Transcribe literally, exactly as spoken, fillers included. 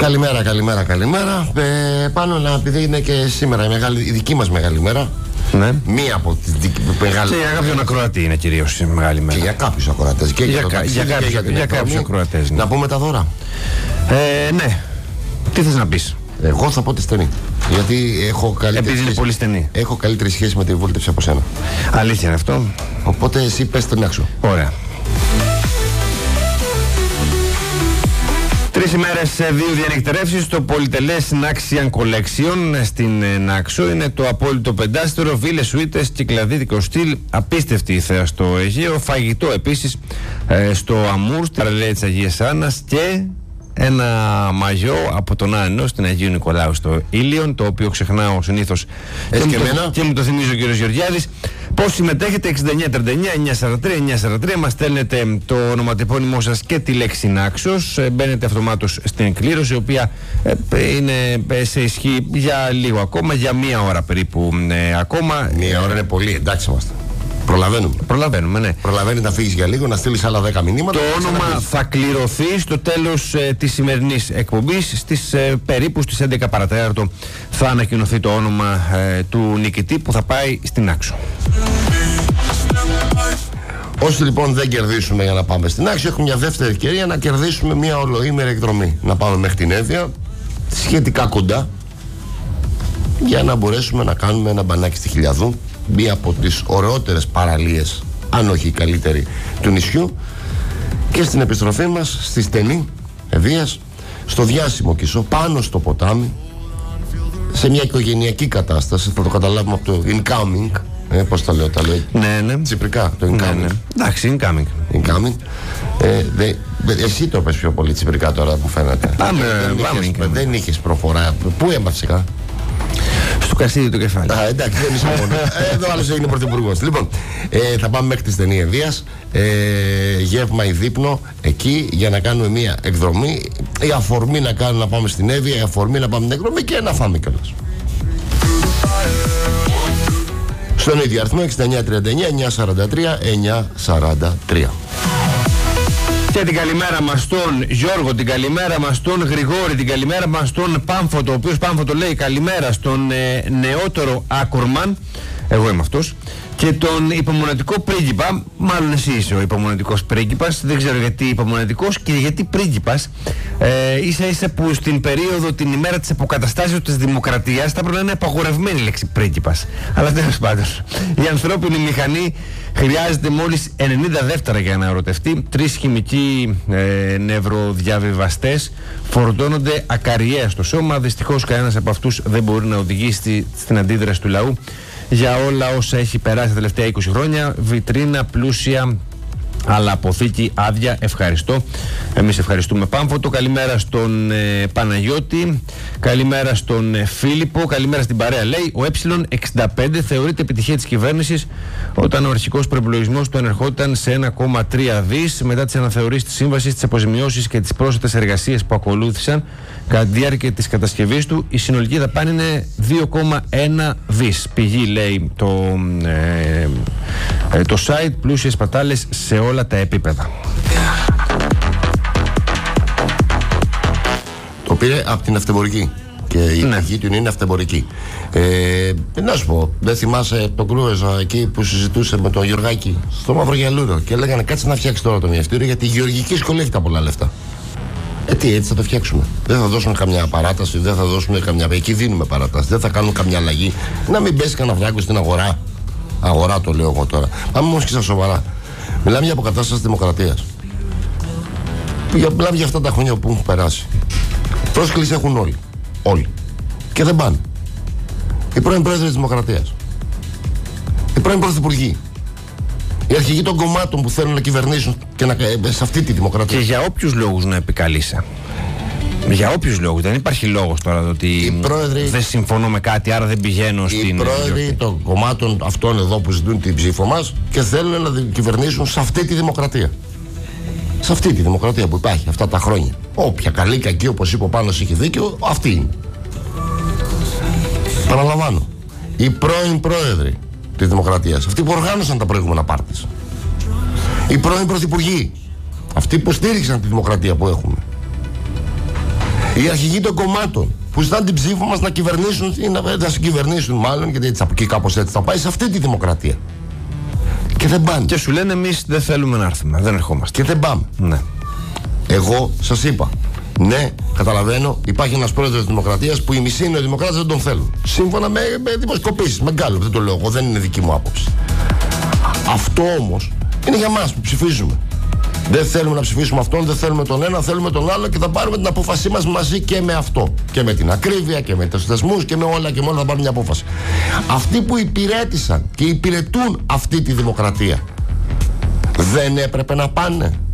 Καλημέρα, καλημέρα, καλημέρα. Ε, πάνω να, επειδή είναι και σήμερα η, μεγάλη, η δική μας μεγάλη μέρα. Ναι. Μία από τις μεγάλες. Και για κάποιον ακροατή είναι κυρίως η μεγάλη μέρα. Και για κάποιους ακροατές. Και για, για, για, για, για, για κάποιους ακροατές. Ναι. Να πούμε τα δώρα. Ε, ναι. Τι θες να πεις? Εγώ θα πω τη στενή. Γιατί έχω καλύτερη Επειδή είναι σχέση, πολύ στενή. Έχω καλύτερη σχέση με τη βόλτευση από σένα. Αλήθεια είναι αυτό. Οπότε εσύ πες την άξο. Ωραία. Τρεις ημέρες, δύο διανυκτερεύσεις στο πολυτελές Naxian Collection στην Νάξο. Είναι το απόλυτο πεντάστερο, βίλες, σουίτες, κυκλαδίτικο στυλ, απίστευτη η θέα στο Αιγαίο, φαγητό επίσης ε, στο Αμούρ, στην παραλία της Αγίας Άννας και ένα μαγιό από τον Άννο στην Αγίου Νικολάου στο Ήλιον, το οποίο ξεχνάω συνήθως και, και, και μου το θυμίζει ο κύριος Γεωργιάδης. Πώς συμμετέχετε? Εξήντα εννιά τριάντα εννιά εννιακόσια σαράντα τρία εννιακόσια σαράντα τρία. Μας στέλνετε το ονοματεπώνυμό σας και τη λέξη Νάξος. Μπαίνετε αυτομάτως στην κλήρωση, η οποία είναι σε ισχύ για λίγο ακόμα, για μία ώρα περίπου ε, ακόμα. Μία ώρα είναι πολύ, εντάξει είμαστε. Προλαβαίνουμε. Προλαβαίνουμε, ναι. Προλαβαίνει να φύγεις για λίγο, να στείλεις άλλα δέκα μηνύματα. Το όνομα θα κληρωθεί στο τέλος ε, της σημερινής εκπομπής. Στις ε, περίπου στις έντεκα παρατέταρτο θα ανακοινωθεί το όνομα ε, του νικητή που θα πάει στην Άξο. Όσοι λοιπόν δεν κερδίσουμε για να πάμε στην Άξο, έχουμε μια δεύτερη ευκαιρία να κερδίσουμε μια ολοήμερη εκδρομή. Να πάμε μέχρι την Εύβοια, σχετικά κοντά, για να μπορέσουμε να κάνουμε ένα μπανάκι στη Χιλιαδού, μία από τις ωραιότερες παραλίες, αν όχι η καλύτερη, του νησιού, και στην επιστροφή μας στη στενή Ευβοίας, στο διάσημο Κισό, πάνω στο ποτάμι, σε μια οικογενειακή κατάσταση. Θα το καταλάβουμε από το incoming. Ε, πώς τα λέω, τα λέω ναι, ναι. τσιπρικά, το incoming. Ναι, ναι. Εντάξει, incoming. incoming. Ε, δε, δε, εσύ το πες πιο πολύ τσιπρικά τώρα που φαίνεται. Πάμε, δεν, πάμε. Είχες, δεν είχες προφορά. Πού έμαθες κα? Στο Κασίδι το κεφάλι. Α, εντάξει, δεν είσαι μόνο. Εδώ άλλος έγινε πρωθυπουργός. Λοιπόν, ε, θα πάμε μέχρι τη στενή Ευβοίας, ε, γεύμα ή δείπνο εκεί, για να κάνουμε μια εκδρομή. Η αφορμή να κάνουμε να πάμε στην Εύβοια, η αφορμή να πάμε στην εκδρομή και να φάμε κιόλας. Στον ίδιο αριθμό εξήντα εννιά τριάντα εννιά εννιακόσια σαράντα τρία εννιακόσια σαράντα τρία. Και την καλημέρα μας στον Γιώργο, την καλημέρα μας στον Γρηγόρη, την καλημέρα μας στον Πάμφωτο, ο οποίος Πάμφωτο λέει καλημέρα στον ε, νεότερο Άκορμαν, εγώ είμαι αυτός, και τον υπομονετικό πρίγκιπα. Μάλλον εσύ είσαι ο υπομονετικός πρίγκιπας, δεν ξέρω γιατί υπομονετικός και γιατί πρίγκιπας. Ε, ίσα ίσα που στην περίοδο, την ημέρα της αποκαταστάσεως της δημοκρατίας, θα πρέπει να είναι απαγορευμένη η λέξη πρίγκιπας. Αλλά τέλος πάντων, η ανθρώπινη μηχανή χρειάζεται μόλις ενενήντα δεύτερα για να ερωτευτεί. Τρεις χημικοί ε, νευροδιαβιβαστές φορτώνονται ακαριέα στο σώμα. Δυστυχώς κανένας από αυτούς δεν μπορεί να οδηγήσει στην αντίδραση του λαού για όλα όσα έχει περάσει τα τελευταία είκοσι χρόνια. Βιτρίνα πλούσια, αλλά αποθήκη άδεια. Ευχαριστώ. Εμείς ευχαριστούμε Πάμφωτο. Καλημέρα στον ε, Παναγιώτη. Καλημέρα στον ε, Φίλιππο. Καλημέρα στην παρέα. Λέει ο Ε εξήντα πέντε θεωρείται επιτυχία της κυβέρνησης όταν ο αρχικός προϋπολογισμός του ανερχόταν σε ένα κόμμα τρία δις. Μετά τις αναθεωρήσεις της σύμβασης, τις αποζημιώσεις και τις πρόσθετες εργασίες που ακολούθησαν κατά τη διάρκεια της κατασκευής του, η συνολική δαπάνη είναι δύο κόμμα ένα δις. Πηγή, λέει το, ε, ε, το site, πλούσιες πατάλες σε όλα τα επίπεδα. Το πήρε από την αυτεμπορική. Και η ναι. πηγή του είναι αυτεμπορική. Ε, να σου πω, δεν θυμάσαι τον Κρούεζα εκεί που συζητούσε με τον Γιωργάκη στο Μαυρογιαλούρο και λέγανε κάτσε να φτιάξει τώρα το μυευτήριο, γιατί η γεωργική σχολή έχει τα πολλά λεφτά. Ε, τι, έτσι θα το φτιάξουμε. Δεν θα δώσουμε καμιά παράταση, δεν θα δώσουμε καμιά. Εκεί δίνουμε παράταση, δεν θα κάνουμε καμιά αλλαγή. Να μην πέσει κανένα φράγκο στην αγορά. Αγορά το λέω εγώ τώρα. Πάμε όμως και στα σοβαρά. Μιλάμε για αποκατάσταση της δημοκρατίας. Μιλάμε για αυτά τα χρόνια που έχουν περάσει. Πρόσκληση έχουν όλοι. Όλοι. Και δεν πάνε. Οι πρώην πρόεδροι της Δημοκρατίας. Οι πρώην πρωθυπουργοί. Οι αρχηγοί των κομμάτων που θέλουν να κυβερνήσουν και να, σε αυτή τη δημοκρατία. Και για όποιους λόγους να επικαλείσαι. Για όποιους λόγους. Δεν υπάρχει λόγος τώρα ότι πρόεδροι, δεν συμφωνώ με κάτι, άρα δεν πηγαίνω στην. Οι πρόεδροι των κομμάτων αυτών εδώ που ζητούν την ψήφο μας και θέλουν να κυβερνήσουν σε αυτή τη δημοκρατία. Σε αυτή τη δημοκρατία που υπάρχει αυτά τα χρόνια. Όποια καλή κακή, όπως είπε ο Πάνος, είχε δίκιο, αυτή είναι. Παραλαμβάνω. Οι πρώην πρόεδροι της δημοκρατίας, αυτοί που οργάνωσαν τα προηγούμενα πάρτις. Οι πρώην πρωθυπουργοί, αυτοί που στήριξαν τη δημοκρατία που έχουμε. Οι αρχηγοί των κομμάτων που ζητάνε την ψήφο μας να κυβερνήσουν ή να, να συγκυβερνήσουν μάλλον, γιατί έτσι, από εκεί κάπως έτσι θα πάει, σε αυτή τη δημοκρατία. Και δεν πάνε. Και σου λένε εμείς δεν θέλουμε να έρθουμε, δεν ερχόμαστε. Και δεν πάμε. Ναι. Εγώ σας είπα, ναι, καταλαβαίνω, υπάρχει ένας πρόεδρος της Δημοκρατίας που οι μισοί νεοδημοκράτες δεν τον θέλουν. Σύμφωνα με, με δημοσκοπήσεις, με γκάλωπ, δεν το λέω εγώ, δεν είναι δική μου άποψη. Αυτό όμως είναι για μας που ψηφίζουμε. Δεν θέλουμε να ψηφίσουμε αυτόν, δεν θέλουμε τον ένα, θέλουμε τον άλλο και θα πάρουμε την απόφασή μας μαζί και με αυτό. Και με την ακρίβεια και με τους θεσμούς και με όλα και με όλα θα πάρουμε μια απόφαση. Αυτοί που υπηρέτησαν και υπηρετούν αυτή τη δημοκρατία δεν έπρεπε να πάνε.